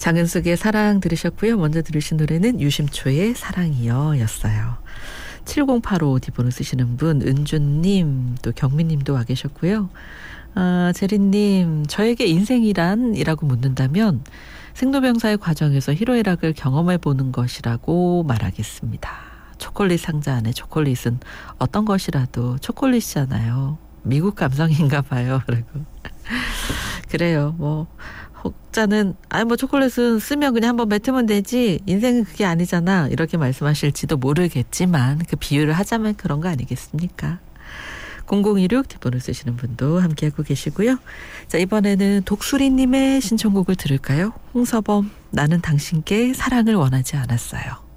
장은숙의 사랑 들으셨고요. 먼저 들으신 노래는 유심초의 사랑이여 였어요. 7085 디번호 쓰시는 분 은주님 또 경미님도 와 계셨고요. 제리님 저에게 인생이란? 이라고 묻는다면 생로병사의 과정에서 희로애락을 경험해보는 것이라고 말하겠습니다. 초콜릿 상자 안에 초콜릿은 어떤 것이라도 초콜릿이잖아요. 미국 감성인가 봐요. 그리고 그래요. 뭐 혹자는 뭐 초콜릿은 쓰면 그냥 한번 뱉으면 되지 인생은 그게 아니잖아 이렇게 말씀하실지도 모르겠지만 그 비유를 하자면 그런 거 아니겠습니까? 0016 뒷번호 쓰시는 분도 함께하고 계시고요. 자, 이번에는 독수리님의 신청곡을 들을까요? 홍서범 나는 당신께 사랑을 원하지 않았어요.